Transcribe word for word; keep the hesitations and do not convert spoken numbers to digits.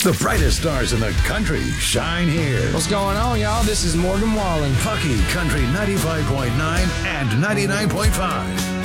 The brightest stars in the country shine here. What's going on, y'all? This is Morgan Wallen. Pucky Country ninety-five point nine and ninety-nine point five.